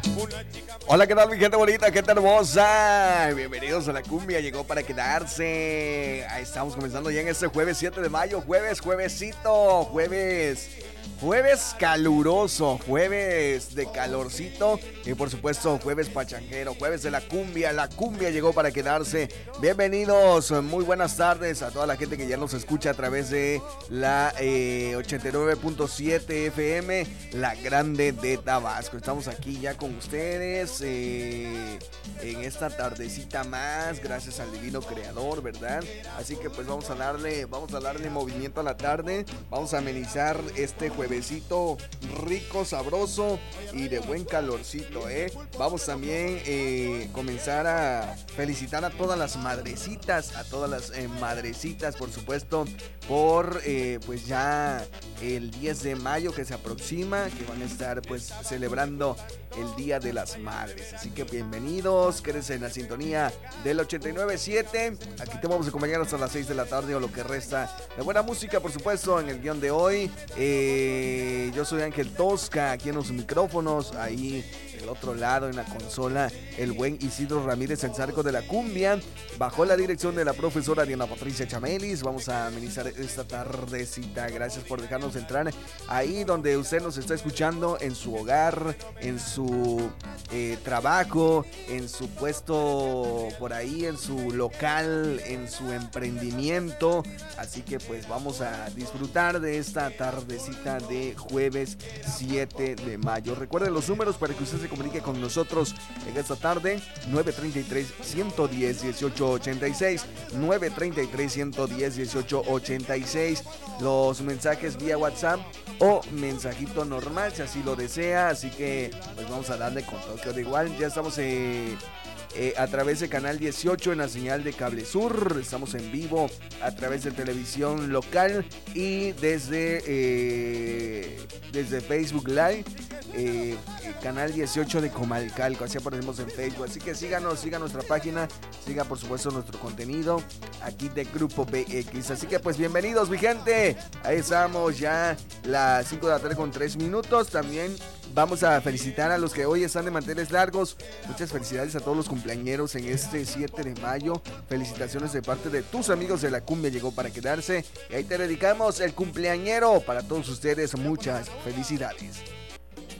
Hola, ¿qué tal mi gente bonita, gente hermosa? Bienvenidos a la cumbia, llegó para quedarse. Ahí estamos comenzando ya en este jueves 7 de mayo, juevesito, jueves caluroso, jueves de calorcito y por supuesto jueves pachanguero, jueves de la cumbia llegó para quedarse. Bienvenidos, muy buenas tardes a toda la gente que ya nos escucha a través de la 89.7 FM, la grande de Tabasco. Estamos aquí ya con ustedes en esta tardecita más, gracias al divino creador, ¿verdad? Así que pues vamos a darle movimiento a la tarde, vamos a amenizar este juevesito rico, sabroso y de buen calorcito, ¿eh? Vamos también comenzar a felicitar a todas las madrecitas, por supuesto, por pues ya el 10 de mayo que se aproxima, que van a estar pues celebrando el Día de las Madres. Así que bienvenidos, quédense en la sintonía del 89.7. Aquí te vamos a acompañar hasta las 6 de la tarde o lo que resta de buena música, por supuesto, en el guión de hoy. Yo soy Ángel Tosca, aquí en los micrófonos, ahí del otro lado en la consola, el buen Isidro Ramírez, el Zarco de la Cumbia, bajo la dirección de la profesora Diana Patricia Chamelis. Vamos a amenizar esta tardecita. Gracias por dejarnos entrar ahí donde usted nos está escuchando, en su hogar, en su trabajo, en su puesto por ahí, en su local, en su emprendimiento. Así que pues vamos a disfrutar de esta tardecita de jueves 7 de mayo. Recuerden los números para que usted se comunique con nosotros en esta tarde: 933-110-1886, 933-110-1886. Los mensajes vía WhatsApp o mensajito normal si así lo desea. Así que pues vamos a darle con toque de igual. Ya estamos a través de Canal 18 en la señal de Cable Sur. Estamos en vivo a través de televisión local y desde Facebook Live, Canal 18 de Comalcalco, así aparecemos en Facebook. Así que síganos, siga nuestra página, siga por supuesto nuestro contenido aquí de Grupo BX. Así que pues bienvenidos mi gente. Ahí estamos ya las 5 de la tarde con 3 minutos. También vamos a felicitar a los que hoy están de manteles largos. Muchas felicidades a todos los cumpleañeros en este 7 de mayo. Felicitaciones de parte de tus amigos de la cumbia llegó para quedarse. Y ahí te dedicamos el cumpleañero para todos ustedes. Muchas felicidades.